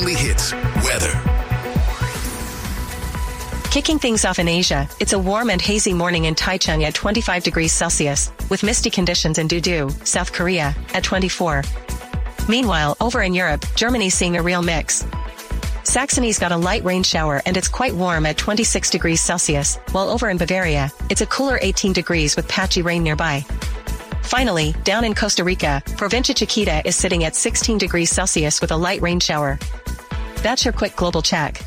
weekly hits, weather. Kicking things off in Asia, it's a warm and hazy morning in Taichung at 25 degrees Celsius, with misty conditions in Dudu, South Korea, at 24. Meanwhile, over in Europe, Germany's seeing a real mix. Saxony's got a light rain shower and it's quite warm at 26 degrees Celsius, while over in Bavaria, it's a cooler 18 degrees with patchy rain nearby. Finally, down in Costa Rica, Provincia Chiquita is sitting at 16 degrees Celsius with a light rain shower. That's your quick global check.